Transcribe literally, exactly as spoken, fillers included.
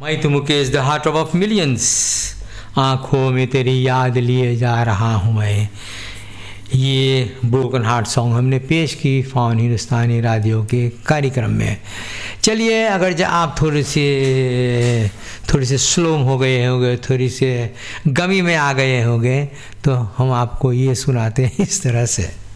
मैं तो Mukesh, the heart of millions, आँखों में तेरी याद लिए जा रहा हूँ मैं। ये ब्रोकन हार्ट सॉन्ग हमने पेश की फ़ॉन हिंदुस्तानी रेडियो के कार्यक्रम में। चलिए, अगर जब आप थोड़े से थोड़े से स्लो हो गए होंगे, थोड़ी से गमी में आ गए होंगे, तो हम आपको ये सुनाते हैं इस तरह से।